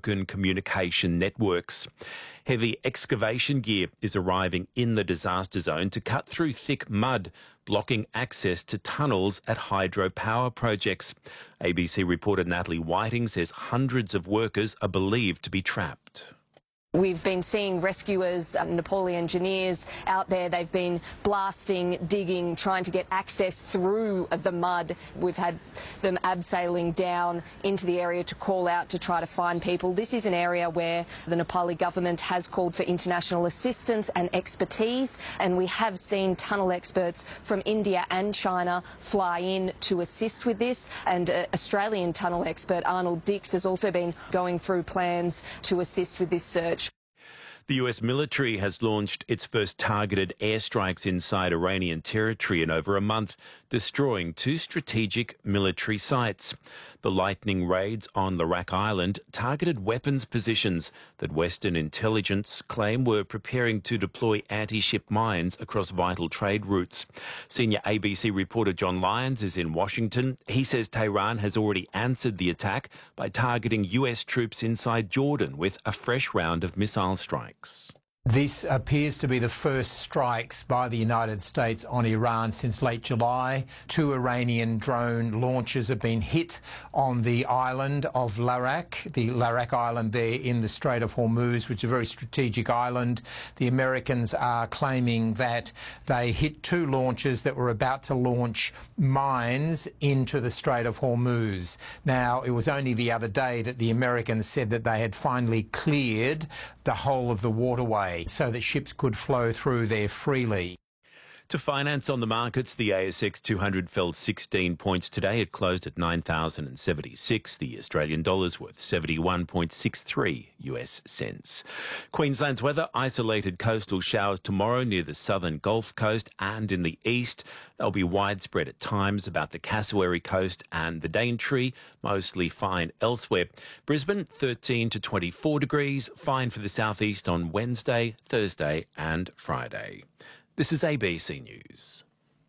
communication networks. Heavy excavation gear is arriving in the disaster zone to cut through thick mud, blocking access to tunnels at hydropower projects. ABC reporter Natalie Whiting says hundreds of workers are believed to be trapped. We've been seeing rescuers, Nepali engineers out there. They've been blasting, digging, trying to get access through the mud. We've had them abseiling down into the area to call out to try to find people. This is an area where the Nepali government has called for international assistance and expertise, and we have seen tunnel experts from India and China fly in to assist with this. And Australian tunnel expert Arnold Dix has also been going through plans to assist with this search. The US military has launched its first targeted airstrikes inside Iranian territory in over a month, destroying 2 strategic military sites. The lightning raids on Larak Island targeted weapons positions that Western intelligence claim were preparing to deploy anti-ship mines across vital trade routes. Senior ABC reporter John Lyons is in Washington. He says Tehran has already answered the attack by targeting US troops inside Jordan with a fresh round of missile strikes. This appears to be the first strikes by the United States on Iran since late July. 2 Iranian drone launches have been hit on the island of Larak, the Larak Island there in the Strait of Hormuz, which is a very strategic island. The Americans are claiming that they hit 2 launches that were about to launch mines into the Strait of Hormuz. Now, it was only the other day that the Americans said that they had finally cleared the whole of the waterway so that ships could flow through there freely. To finance on the markets, the ASX 200 fell 16 points today. It closed at 9,076. The Australian dollar's worth 71.63 US cents. Queensland's weather, isolated coastal showers tomorrow near the southern Gulf Coast and in the east. They'll be widespread at times about the Cassowary Coast and the Daintree, mostly fine elsewhere. Brisbane, 13 to 24 degrees, fine for the southeast on Wednesday, Thursday and Friday. This is ABC News.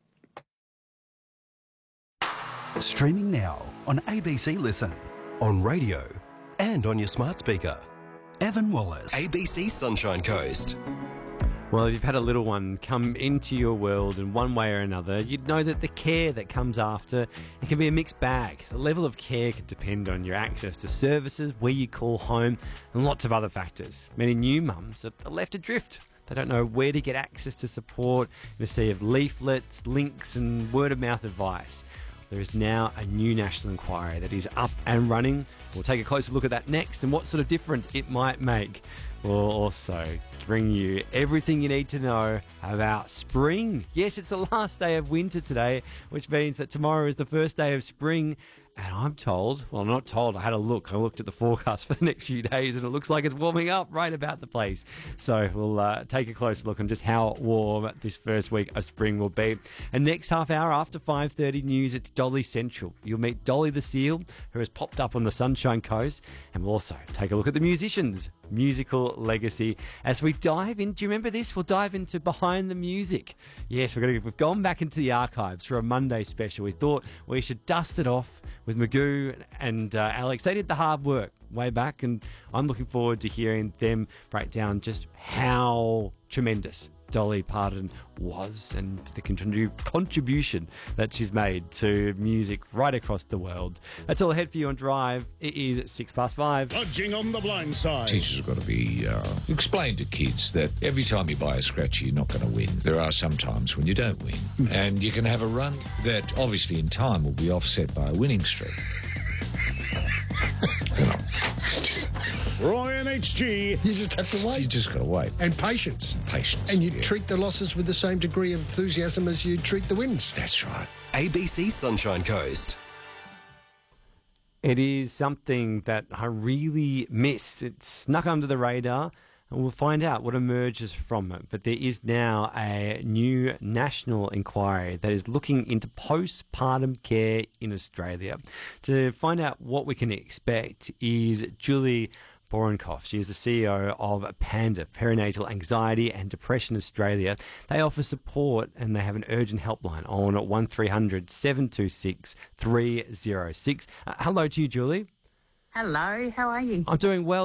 Streaming now on ABC Listen, on radio and on your smart speaker. Evan Wallace. ABC Sunshine Coast. Well, if you've had a little one come into your world in one way or another, you'd know that the care that comes after, it can be a mixed bag. The level of care can depend on your access to services, where you call home, and lots of other factors. Many new mums are left adrift. They don't know where to get access to support, receive leaflets, links and word-of-mouth advice. There is now a new national inquiry that is up and running. We'll take a closer look at that next and what sort of difference it might make. We'll also bring you everything you need to know about spring. Yes, it's the last day of winter today, which means that tomorrow is the first day of spring. And I'm told, well, I'm not told, I had a look. I looked at the forecast for the next few days and it looks like it's warming up right about the place. So we'll take a closer look on just how warm this first week of spring will be. And next half hour after 5:30 news, it's Dolly Central. You'll meet Dolly the Seal, who has popped up on the Sunshine Coast. And we'll also take a look at the musicians' musical legacy. As we dive in, do you remember this? We'll dive into Behind the Music. Yes, we've gone back into the archives for a Monday special. We thought we should dust it off with Magoo and Alex. They did the hard work way back, and I'm looking forward to hearing them break down just how tremendous Dolly Parton was and the contribution that she's made to music right across the world. That's all ahead for you on Drive. It is 5:06. Judging on the blind side. Teachers have got to be explain to kids that every time you buy a scratchy, you're not going to win. There are some times when you don't win, and you can have a run that obviously in time will be offset by a winning streak. Roy and HG. You just have to wait. You just got to wait. And patience. Patience. And you treat the losses with the same degree of enthusiasm as you treat the wins. That's right. ABC Sunshine Coast. It is something that I really missed. It snuck under the radar, and we'll find out what emerges from it. But there is now a new national inquiry that is looking into postpartum care in Australia. To find out what we can expect is Julie Borenkoff. She is the CEO of Panda, Perinatal Anxiety and Depression Australia. They offer support and they have an urgent helpline on 1300 726 306. Hello to you, Julie. Hello, how are you? I'm doing well.